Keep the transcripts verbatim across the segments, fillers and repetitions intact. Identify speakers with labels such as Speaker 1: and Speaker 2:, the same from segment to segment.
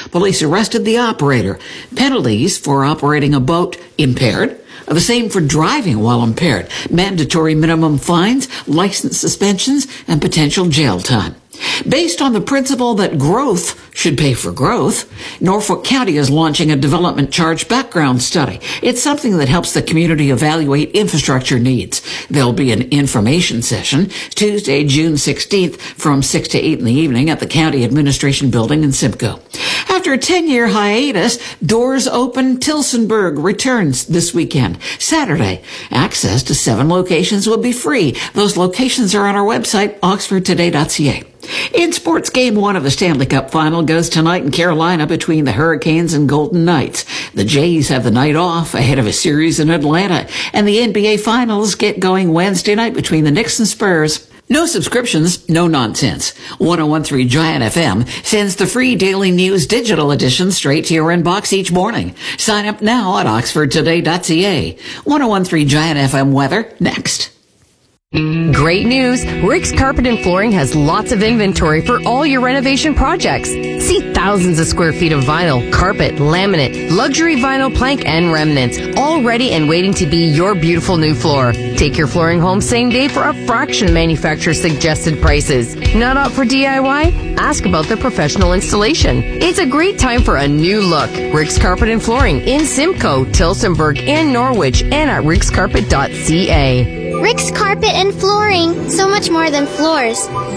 Speaker 1: Police arrested the operator. Penalties for operating a boat impaired are the same for driving while impaired. Mandatory minimum fines, license suspensions, and potential jail time. Based on the principle that growth should pay for growth, Norfolk County is launching a development charge background study. It's something that helps the community evaluate infrastructure needs. There'll be an information session Tuesday, June sixteenth from six to eight in the evening at the County Administration Building in Simcoe. After a ten-year hiatus, Doors Open Tilsonburg returns this weekend, Saturday. Access to seven locations will be free. Those locations are on our website, oxford today dot c a. In sports, game one of the Stanley Cup final goes tonight in Carolina between the Hurricanes and Golden Knights. The Jays have the night off ahead of a series in Atlanta, and the N B A finals get going Wednesday night between the Knicks and Spurs. No subscriptions, no nonsense. one oh one point three Giant F M sends the free daily news digital edition straight to your inbox each morning. Sign up now at oxford today dot c a. one oh one point three Giant F M weather next.
Speaker 2: Great news! Rick's Carpet and Flooring has lots of inventory for all your renovation projects. See thousands of square feet of vinyl, carpet, laminate, luxury vinyl plank, and remnants, all ready and waiting to be your beautiful new floor. Take your flooring home same day for a fraction of manufacturer's suggested prices. Not up for D I Y? Ask about the professional installation. It's a great time for a new look. Rick's Carpet and Flooring in Simcoe, Tilsonburg, and Norwich, and at ricks carpet dot c a.
Speaker 3: Rick's Carpet and Flooring, so much more than floors.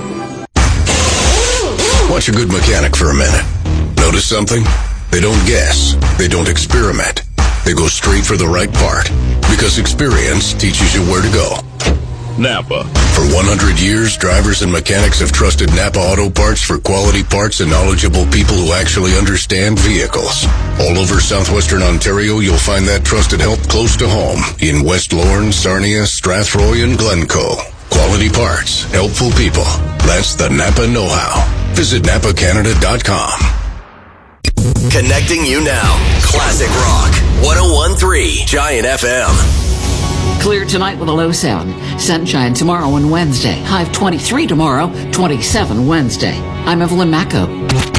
Speaker 4: Watch a good mechanic for a minute. Notice something? They don't guess. They don't experiment. They go straight for the right part. Because experience teaches you where to go. Napa. For one hundred years, drivers and mechanics have trusted Napa Auto Parts for quality parts and knowledgeable people who actually understand vehicles. All over southwestern Ontario, you'll find that trusted help close to home in West Lorne, Sarnia, Strathroy, and Glencoe. Quality parts, helpful people. That's the Napa know-how. Visit napa canada dot com.
Speaker 5: Connecting you now. Classic Rock. one oh one point three Giant F M.
Speaker 1: Clear tonight with a low seven. Sunshine tomorrow and Wednesday. High of twenty-three tomorrow, twenty-seven Wednesday. I'm Evelyn Macco.